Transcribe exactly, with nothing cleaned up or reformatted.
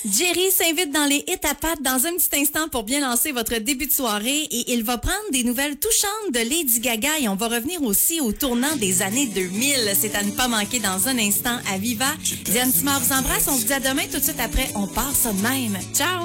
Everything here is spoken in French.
Jerry s'invite dans les hits à pattes dans un petit instant pour bien lancer votre début de soirée et il va prendre des nouvelles touchantes de Lady Gaga et on va revenir aussi au tournant des années deux mille. C'est à ne pas manquer dans un instant à Viva. Diane Simard vous embrasse. On se dit à demain tout de suite après. On part ça de même. Ciao!